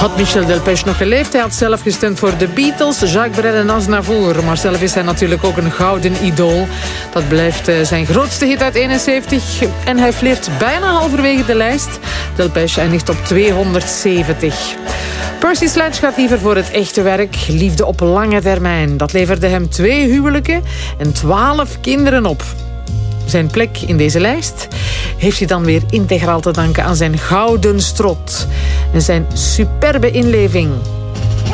Had Michel Delpech nog geleefd, hij had zelf gestemd voor de Beatles, Jacques Brel en Aznavour. Maar zelf is hij natuurlijk ook een gouden idool. Dat blijft zijn grootste hit uit 71 en hij flirt bijna halverwege de lijst. Delpech eindigt op 270. Percy Sledge gaat liever voor het echte werk, liefde op lange termijn. Dat leverde hem 2 huwelijken en 12 kinderen op. Zijn plek in deze lijst heeft hij dan weer integraal te danken aan zijn gouden strot en zijn superbe inleving.